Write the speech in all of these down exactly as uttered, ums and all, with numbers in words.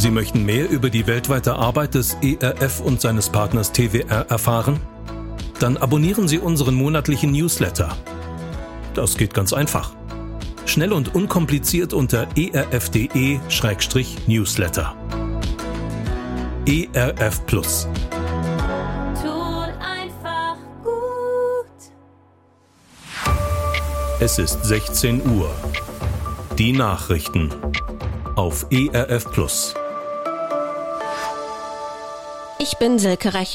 Sie möchten mehr über die weltweite Arbeit des E R F und seines Partners T W R erfahren? Dann abonnieren Sie unseren monatlichen Newsletter. Das geht ganz einfach. Schnell und unkompliziert unter erf.de Schrägstrich Newsletter. E R F Plus. Tut einfach gut. Es ist sechzehn Uhr. Die Nachrichten auf E R F Plus. Ich bin Silke Rech.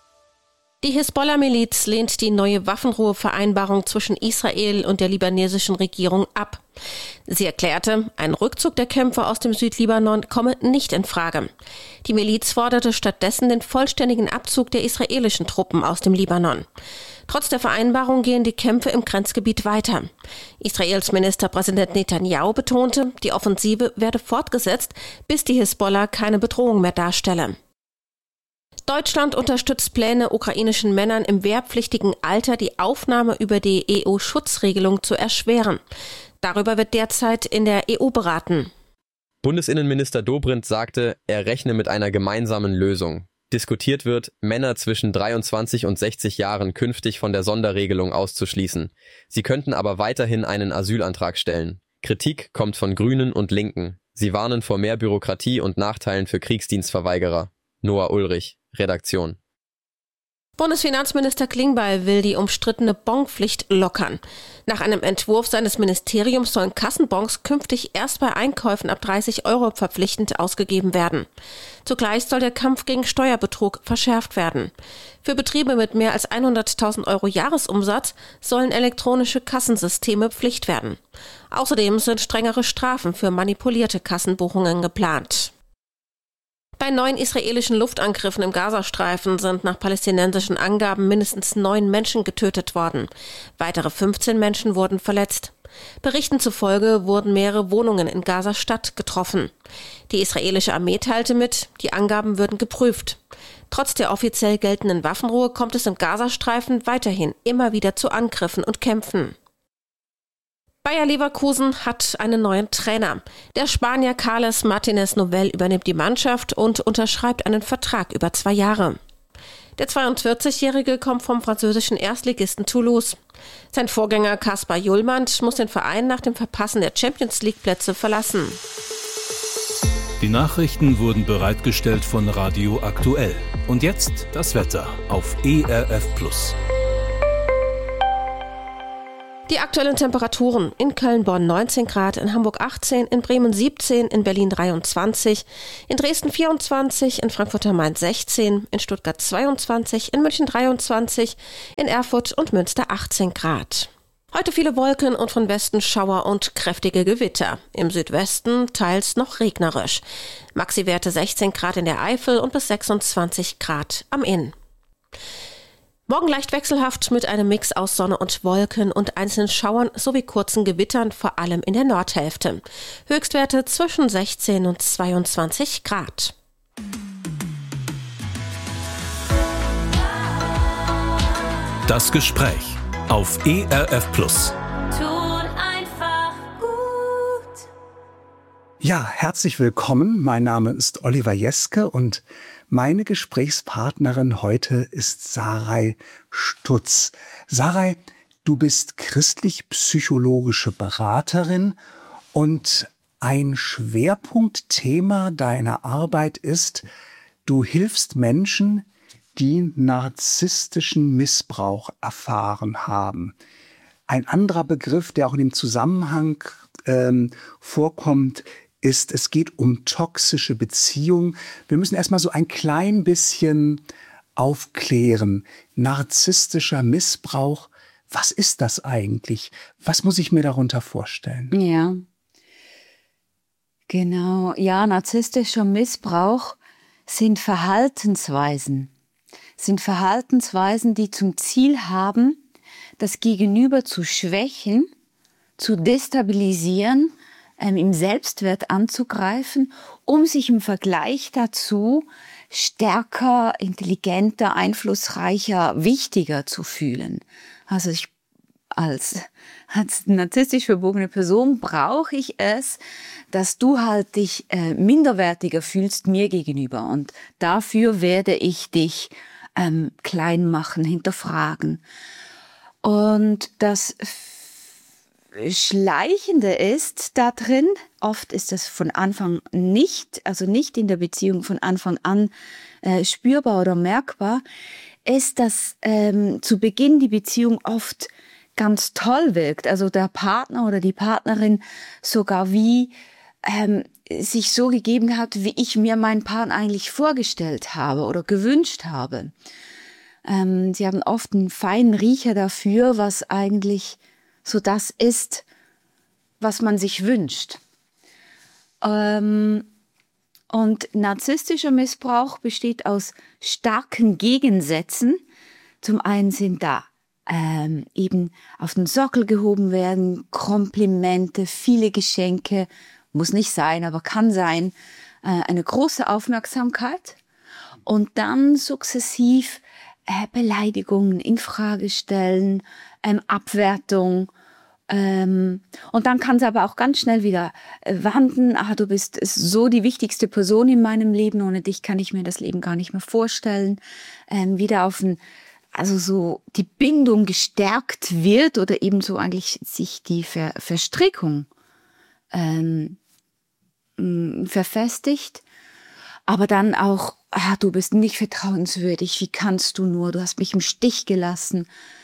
Die Hisbollah-Miliz lehnt die neue Waffenruhevereinbarung zwischen Israel und der libanesischen Regierung ab. Sie erklärte, ein Rückzug der Kämpfer aus dem Südlibanon komme nicht in Frage. Die Miliz forderte stattdessen den vollständigen Abzug der israelischen Truppen aus dem Libanon. Trotz der Vereinbarung gehen die Kämpfe im Grenzgebiet weiter. Israels Ministerpräsident Netanyahu betonte, die Offensive werde fortgesetzt, bis die Hisbollah keine Bedrohung mehr darstelle. Deutschland unterstützt Pläne, ukrainischen Männern im wehrpflichtigen Alter die Aufnahme über die E U-Schutzregelung zu erschweren. Darüber wird derzeit in der E U beraten. Bundesinnenminister Dobrindt sagte, er rechne mit einer gemeinsamen Lösung. Diskutiert wird, Männer zwischen dreiundzwanzig und sechzig Jahren künftig von der Sonderregelung auszuschließen. Sie könnten aber weiterhin einen Asylantrag stellen. Kritik kommt von Grünen und Linken. Sie warnen vor mehr Bürokratie und Nachteilen für Kriegsdienstverweigerer. Noah Ulrich, Redaktion. Bundesfinanzminister Klingbeil will die umstrittene Bonpflicht lockern. Nach einem Entwurf seines Ministeriums sollen Kassenbons künftig erst bei Einkäufen ab dreißig Euro verpflichtend ausgegeben werden. Zugleich soll der Kampf gegen Steuerbetrug verschärft werden. Für Betriebe mit mehr als hunderttausend Euro Jahresumsatz sollen elektronische Kassensysteme Pflicht werden. Außerdem sind strengere Strafen für manipulierte Kassenbuchungen geplant. Bei neun israelischen Luftangriffen im Gazastreifen sind nach palästinensischen Angaben mindestens neun Menschen getötet worden. Weitere fünfzehn Menschen wurden verletzt. Berichten zufolge wurden mehrere Wohnungen in Gaza-Stadt getroffen. Die israelische Armee teilte mit, die Angaben würden geprüft. Trotz der offiziell geltenden Waffenruhe kommt es im Gazastreifen weiterhin immer wieder zu Angriffen und Kämpfen. Bayer Leverkusen hat einen neuen Trainer. Der Spanier Carles Martínez Novell übernimmt die Mannschaft und unterschreibt einen Vertrag über zwei Jahre. Der zweiundvierzigjährige kommt vom französischen Erstligisten Toulouse. Sein Vorgänger Kaspar Jullmann muss den Verein nach dem Verpassen der Champions-League-Plätze verlassen. Die Nachrichten wurden bereitgestellt von Radio Aktuell. Und jetzt das Wetter auf E R F Plus. Die aktuellen Temperaturen: in Köln-Bonn neunzehn Grad, in Hamburg achtzehn, in Bremen siebzehn, in Berlin dreiundzwanzig, in Dresden vierundzwanzig, in Frankfurt am Main sechzehn, in Stuttgart zweiundzwanzig, in München dreiundzwanzig, in Erfurt und Münster achtzehn Grad. Heute viele Wolken und von Westen Schauer und kräftige Gewitter. Im Südwesten teils noch regnerisch. Maxi-Werte sechzehn Grad in der Eifel und bis sechsundzwanzig Grad am Inn. Morgen leicht wechselhaft mit einem Mix aus Sonne und Wolken und einzelnen Schauern sowie kurzen Gewittern, vor allem in der Nordhälfte. Höchstwerte zwischen sechzehn und zweiundzwanzig Grad. Das Gespräch auf E R F Plus. Tut einfach gut. Ja, herzlich willkommen. Mein Name ist Oliver Jeske und meine Gesprächspartnerin heute ist Saray Stutz. Saray, du bist christlich-psychologische Beraterin und ein Schwerpunktthema deiner Arbeit ist, du hilfst Menschen, die narzisstischen Missbrauch erfahren haben. Ein anderer Begriff, der auch in dem Zusammenhang ähm, vorkommt, ist, es geht um toxische Beziehungen. Wir müssen erstmal so ein klein bisschen aufklären. Narzisstischer Missbrauch, was ist das eigentlich? Was muss ich mir darunter vorstellen? Ja, genau. Ja, narzisstischer Missbrauch sind Verhaltensweisen. Sind Verhaltensweisen, die zum Ziel haben, das Gegenüber zu schwächen, zu destabilisieren, ähm, im Selbstwert anzugreifen, um sich im Vergleich dazu stärker, intelligenter, einflussreicher, wichtiger zu fühlen. Also ich als, als narzisstisch verbogene Person brauche ich es, dass du halt dich äh, minderwertiger fühlst mir gegenüber. Und dafür werde ich dich ähm, klein machen, hinterfragen. Und das Schleichende ist da drin, oft ist das von Anfang nicht, also nicht in der Beziehung von Anfang an äh, spürbar oder merkbar, ist, dass ähm, zu Beginn die Beziehung oft ganz toll wirkt. Also der Partner oder die Partnerin sogar wie ähm, sich so gegeben hat, wie ich mir meinen Partner eigentlich vorgestellt habe oder gewünscht habe. Ähm, sie haben oft einen feinen Riecher dafür, was eigentlich so das ist, was man sich wünscht. Ähm, und narzisstischer Missbrauch besteht aus starken Gegensätzen. Zum einen sind da ähm, eben auf den Sockel gehoben werden, Komplimente, viele Geschenke, muss nicht sein, aber kann sein, äh, eine große Aufmerksamkeit und dann sukzessiv äh, Beleidigungen, Infrage stellen, ähm, Abwertung. Ähm, und dann kann es aber auch ganz schnell wieder äh, wandern, ah, du bist so die wichtigste Person in meinem Leben, ohne dich kann ich mir das Leben gar nicht mehr vorstellen. Ähm, wieder auf ein, also so die Bindung gestärkt wird oder eben so eigentlich sich die Ver- Verstrickung ähm, mh, verfestigt. Aber dann auch, ah, du bist nicht vertrauenswürdig, wie kannst du nur, du hast mich im Stich gelassen.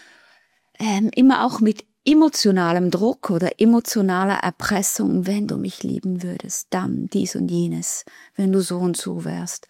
Ähm, immer auch mit emotionalem Druck oder emotionaler Erpressung, wenn du mich lieben würdest, dann dies und jenes, wenn du so und so wärst.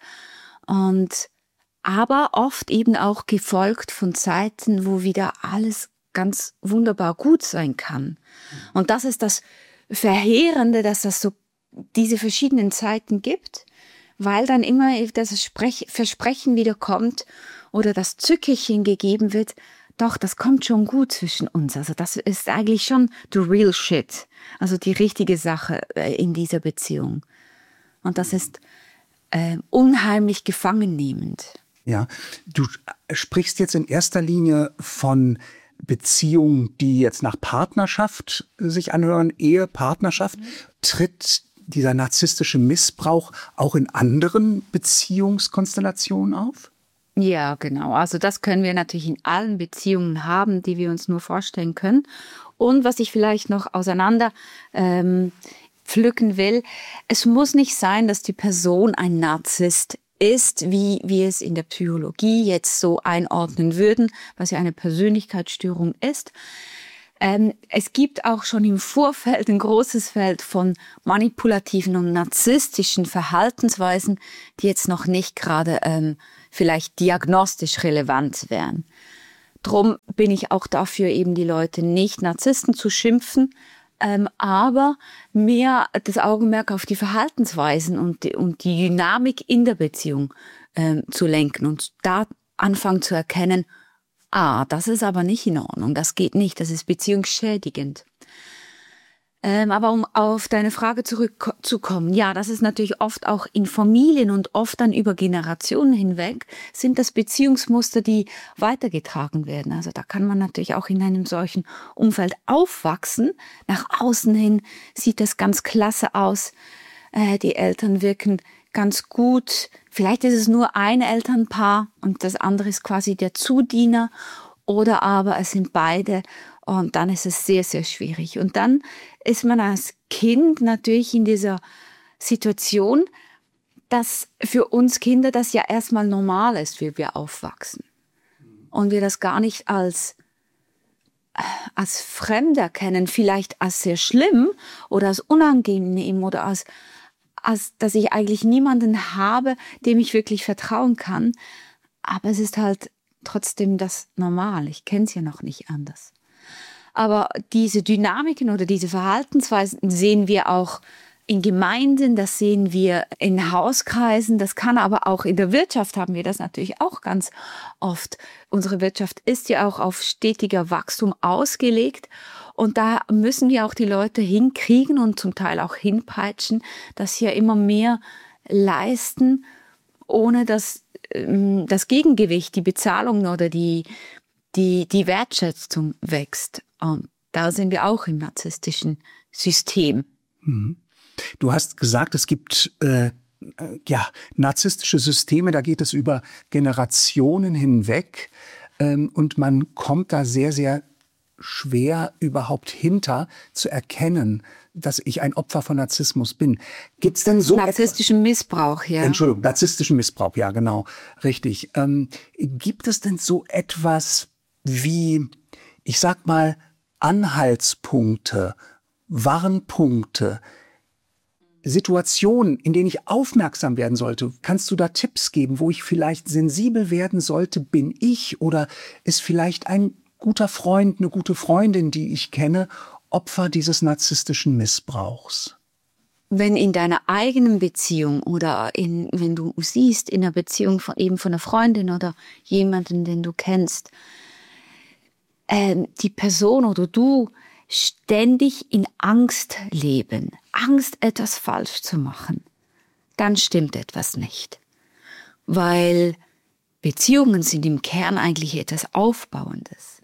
Und aber oft eben auch gefolgt von Zeiten, wo wieder alles ganz wunderbar gut sein kann. Und das ist das Verheerende, dass es so diese verschiedenen Zeiten gibt, weil dann immer das Sprech- Versprechen wieder kommt oder das Zückerchen gegeben wird, doch, das kommt schon gut zwischen uns. Also das ist eigentlich schon the real shit. Also die richtige Sache in dieser Beziehung. Und das ist äh, unheimlich gefangennehmend. Ja, du sprichst jetzt in erster Linie von Beziehungen, die jetzt nach Partnerschaft sich anhören, Ehe, Partnerschaft. Mhm. Tritt dieser narzisstische Missbrauch auch in anderen Beziehungskonstellationen auf? Ja, genau. Also das können wir natürlich in allen Beziehungen haben, die wir uns nur vorstellen können. Und was ich vielleicht noch auseinander ähm, pflücken will, es muss nicht sein, dass die Person ein Narzisst ist, wie wir es in der Psychologie jetzt so einordnen würden, was ja eine Persönlichkeitsstörung ist. Ähm, es gibt auch schon im Vorfeld ein großes Feld von manipulativen und narzisstischen Verhaltensweisen, die jetzt noch nicht gerade ähm, vielleicht diagnostisch relevant wären. Drum bin ich auch dafür, eben die Leute nicht Narzissten zu schimpfen, ähm, aber mehr das Augenmerk auf die Verhaltensweisen und die, und die Dynamik in der Beziehung ähm, zu lenken und da anfangen zu erkennen, ah, das ist aber nicht in Ordnung, das geht nicht, das ist beziehungsschädigend. Ähm, aber um auf deine Frage zurückzukommen, ja, das ist natürlich oft auch in Familien und oft dann über Generationen hinweg, sind das Beziehungsmuster, die weitergetragen werden. Also da kann man natürlich auch in einem solchen Umfeld aufwachsen. Nach außen hin sieht das ganz klasse aus. Äh, die Eltern wirken ganz gut. Vielleicht ist es nur ein Elternpaar und das andere ist quasi der Zudiener. Oder aber es sind beide. Und dann ist es sehr, sehr schwierig. Und dann ist man als Kind natürlich in dieser Situation, dass für uns Kinder das ja erstmal normal ist, wie wir aufwachsen. Und wir das gar nicht als, als fremd erkennen, vielleicht als sehr schlimm oder als unangenehm oder als, als dass ich eigentlich niemanden habe, dem ich wirklich vertrauen kann. Aber es ist halt trotzdem das Normal. Ich kenne es ja noch nicht anders. Aber diese Dynamiken oder diese Verhaltensweisen sehen wir auch in Gemeinden, das sehen wir in Hauskreisen, das kann aber auch in der Wirtschaft haben wir das natürlich auch ganz oft. Unsere Wirtschaft ist ja auch auf stetiger Wachstum ausgelegt und da müssen wir auch die Leute hinkriegen und zum Teil auch hinpeitschen, dass sie ja immer mehr leisten, ohne dass das Gegengewicht, die Bezahlung oder die Die, die Wertschätzung wächst. Und da sind wir auch im narzisstischen System. Mhm. Du hast gesagt, es gibt äh, ja narzisstische Systeme, da geht es über Generationen hinweg ähm, und man kommt da sehr, sehr schwer überhaupt hinter zu erkennen, dass ich ein Opfer von Narzissmus bin. Gibt's denn so narzisstischen Missbrauch, ja. Entschuldigung, narzisstischen Missbrauch, ja genau, richtig. Ähm, gibt es denn so etwas wie, ich sag mal, Anhaltspunkte, Warnpunkte, Situationen, in denen ich aufmerksam werden sollte? Kannst du da Tipps geben, wo ich vielleicht sensibel werden sollte? Bin ich oder ist vielleicht ein guter Freund, eine gute Freundin, die ich kenne, Opfer dieses narzisstischen Missbrauchs? Wenn in deiner eigenen Beziehung oder in, wenn du siehst, in einer Beziehung von, eben von einer Freundin oder jemanden, den du kennst, äh, die Person oder du ständig in Angst leben, Angst, etwas falsch zu machen, dann stimmt etwas nicht. Weil Beziehungen sind im Kern eigentlich etwas Aufbauendes.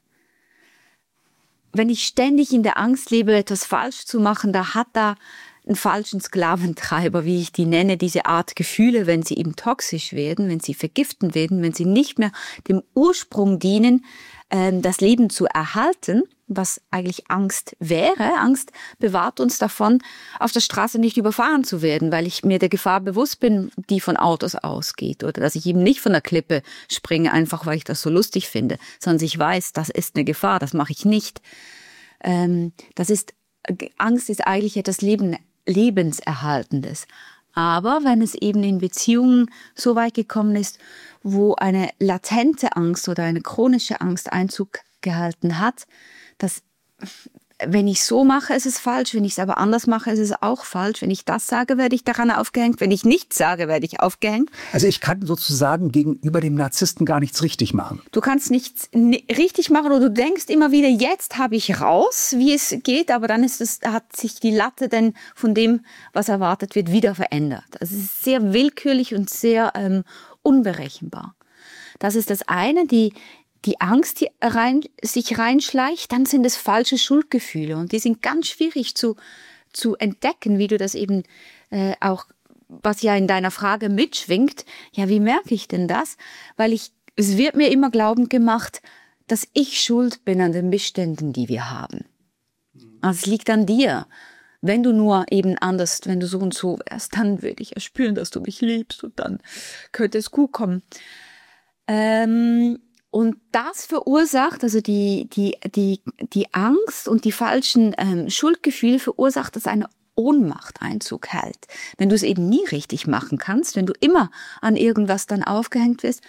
Wenn ich ständig in der Angst lebe, etwas falsch zu machen, da hat da einen falschen Sklaventreiber, wie ich die nenne, diese Art Gefühle, wenn sie eben toxisch werden, wenn sie vergiften werden, wenn sie nicht mehr dem Ursprung dienen, ähm, das Leben zu erhalten, was eigentlich Angst wäre. Angst bewahrt uns davon, auf der Straße nicht überfahren zu werden, weil ich mir der Gefahr bewusst bin, die von Autos ausgeht. Oder dass ich eben nicht von der Klippe springe, einfach weil ich das so lustig finde, sondern ich weiß, das ist eine Gefahr, das mache ich nicht. Ähm, das ist, Angst ist eigentlich etwas Leben, Lebenserhaltendes. Aber wenn es eben in Beziehungen so weit gekommen ist, wo eine latente Angst oder eine chronische Angst Einzug gehalten hat, dass wenn ich so mache, ist es falsch, wenn ich es aber anders mache, ist es auch falsch. Wenn ich das sage, werde ich daran aufgehängt. Wenn ich nichts sage, werde ich aufgehängt. Also ich kann sozusagen gegenüber dem Narzissten gar nichts richtig machen. Du kannst nichts richtig machen oder du denkst immer wieder, jetzt habe ich raus, wie es geht, aber dann ist es, hat sich die Latte denn von dem, was erwartet wird, wieder verändert. Also es ist sehr willkürlich und sehr ähm, unberechenbar. Das ist das eine, die Die Angst, die rein, sich reinschleicht, dann sind es falsche Schuldgefühle und die sind ganz schwierig zu, zu entdecken, wie du das eben äh, auch, was ja in deiner Frage mitschwingt. Ja, wie merke ich denn das? Weil ich, es wird mir immer glaubend gemacht, dass ich schuld bin an den Missständen, die wir haben. Also es liegt an dir. Wenn du nur eben anders, wenn du so und so wärst, dann würde ich ja spüren, dass du mich liebst und dann könnte es gut kommen. Ähm, Und das verursacht, also die, die, die, die Angst und die falschen ähm, Schuldgefühle verursacht, dass eine Ohnmacht Einzug hält. Wenn du es eben nie richtig machen kannst, wenn du immer an irgendwas dann aufgehängt wirst,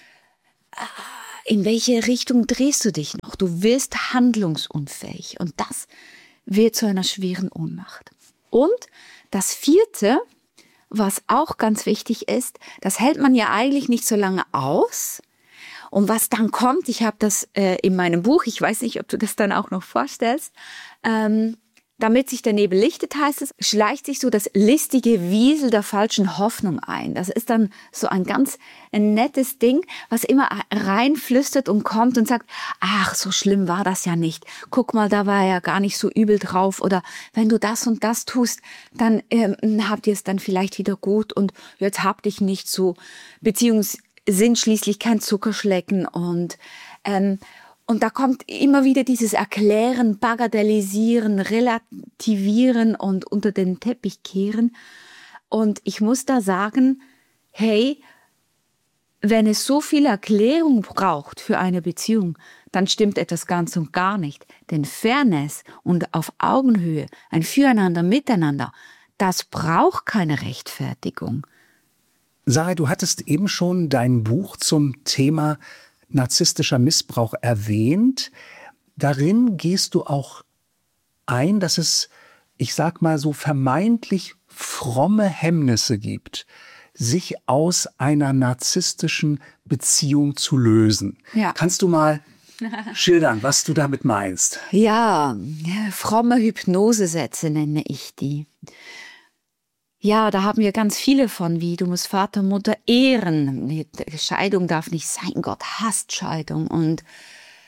in welche Richtung drehst du dich noch? Du wirst handlungsunfähig und das wird zu einer schweren Ohnmacht. Und das vierte, was auch ganz wichtig ist, das hält man ja eigentlich nicht so lange aus. Und was dann kommt, ich habe das äh, in meinem Buch, ich weiß nicht, ob du das dann auch noch vorstellst, ähm, damit sich der Nebel lichtet, heißt es, schleicht sich so das listige Wiesel der falschen Hoffnung ein. Das ist dann so ein ganz ein nettes Ding, was immer reinflüstert und kommt und sagt, ach, so schlimm war das ja nicht. Guck mal, da war er ja gar nicht so übel drauf. Oder wenn du das und das tust, dann ähm, habt ihr es dann vielleicht wieder gut und jetzt hab dich nicht so, beziehungsweise sind schließlich kein Zuckerschlecken und ähm, und da kommt immer wieder dieses Erklären, Bagatellisieren, Relativieren und unter den Teppich kehren. Und ich muss da sagen, hey, wenn es so viel Erklärung braucht für eine Beziehung, dann stimmt etwas ganz und gar nicht. Denn Fairness und auf Augenhöhe, ein Füreinander, Miteinander, das braucht keine Rechtfertigung. Sarai, du hattest eben schon dein Buch zum Thema narzisstischer Missbrauch erwähnt. Darin gehst du auch ein, dass es, ich sag mal so, vermeintlich fromme Hemmnisse gibt, sich aus einer narzisstischen Beziehung zu lösen. Ja. Kannst du mal schildern, was du damit meinst? Ja, fromme Hypnosesätze nenne ich die. Ja, da haben wir ganz viele von, wie du musst Vater, Mutter ehren. Scheidung darf nicht sein, Gott hasst Scheidung. Und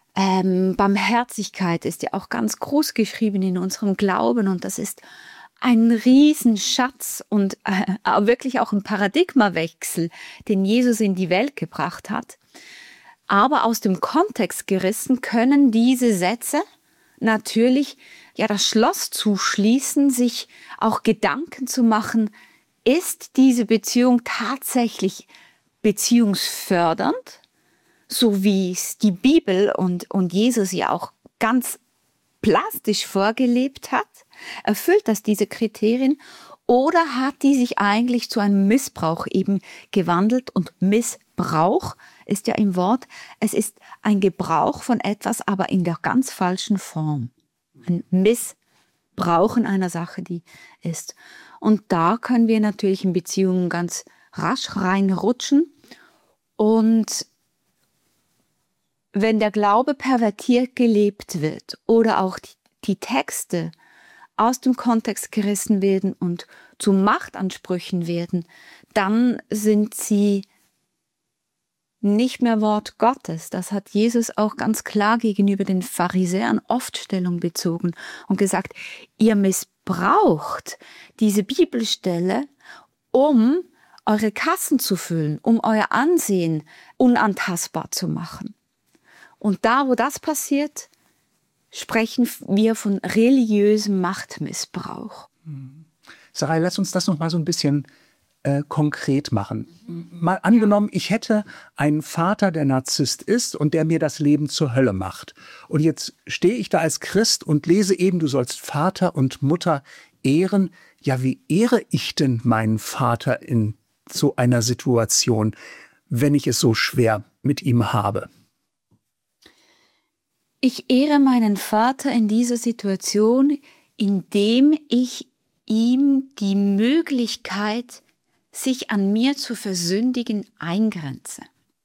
Ähm, Barmherzigkeit ist ja auch ganz groß geschrieben in unserem Glauben und das ist ein Riesenschatz und äh, wirklich auch ein Paradigmawechsel, den Jesus in die Welt gebracht hat. Aber aus dem Kontext gerissen können diese Sätze natürlich ja das Schloss zuschließen, sich auch Gedanken zu machen, ist diese Beziehung tatsächlich beziehungsfördernd, so wie es die Bibel und, und Jesus ja auch ganz plastisch vorgelebt hat? Erfüllt das diese Kriterien? Oder hat die sich eigentlich zu einem Missbrauch eben gewandelt? Und Missbrauch ist ja im Wort, es ist ein Gebrauch von etwas, aber in der ganz falschen Form. Ein Missbrauchen einer Sache, die ist. Und da können wir natürlich in Beziehungen ganz rasch reinrutschen. Und wenn der Glaube pervertiert gelebt wird oder auch die, die Texte aus dem Kontext gerissen werden und zu Machtansprüchen werden, dann sind sie nicht mehr Wort Gottes. Das hat Jesus auch ganz klar gegenüber den Pharisäern oft Stellung bezogen und gesagt, ihr missbraucht diese Bibelstelle, um eure Kassen zu füllen, um euer Ansehen unantastbar zu machen. Und da, wo das passiert, sprechen wir von religiösem Machtmissbrauch. Sarai, lass uns das noch mal so ein bisschen äh, konkret machen. Mal angenommen, ich hätte einen Vater, der Narzisst ist und der mir das Leben zur Hölle macht. Und jetzt stehe ich da als Christ und lese eben, du sollst Vater und Mutter ehren. Ja, wie ehre ich denn meinen Vater in so einer Situation, wenn ich es so schwer mit ihm habe? Ich ehre meinen Vater in dieser Situation, indem ich ihm die Möglichkeit, sich an mir zu versündigen, eingrenze.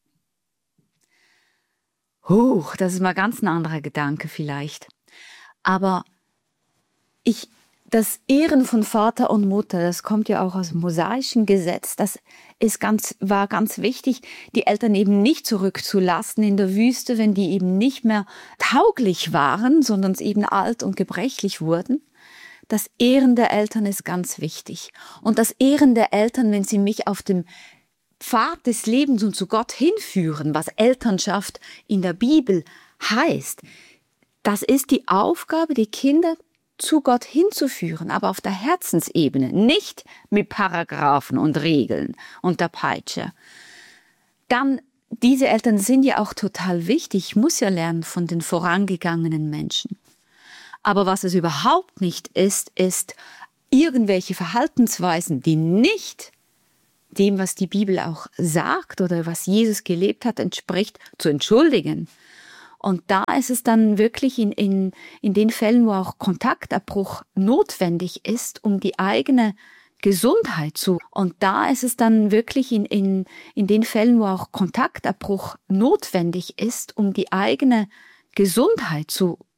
Huch, das ist mal ganz ein anderer Gedanke vielleicht. Aber ich, das Ehren von Vater und Mutter, das kommt ja auch aus dem mosaischen Gesetz, das ist ganz, war ganz wichtig, die Eltern eben nicht zurückzulassen in der Wüste, wenn die eben nicht mehr tauglich waren, sondern eben alt und gebrechlich wurden. Das Ehren der Eltern ist ganz wichtig. Und das Ehren der Eltern, wenn sie mich auf dem Pfad des Lebens und zu Gott hinführen, was Elternschaft in der Bibel heißt, das ist die Aufgabe, die Kinder zu Gott hinzuführen, aber auf der Herzensebene, nicht mit Paragraphen und Regeln und der Peitsche. Dann, diese Eltern sind ja auch total wichtig. Ich muss ja lernen von den vorangegangenen Menschen. Aber was es überhaupt nicht ist, ist irgendwelche Verhaltensweisen, die nicht dem, was die Bibel auch sagt oder was Jesus gelebt hat, entspricht, zu entschuldigen. Und da ist es dann wirklich in, in, in den Fällen, wo auch Kontaktabbruch notwendig ist, um die eigene Gesundheit zu. Und da ist es dann wirklich in, in, in den Fällen, wo auch Kontaktabbruch notwendig ist, um die eigene Gesundheit zu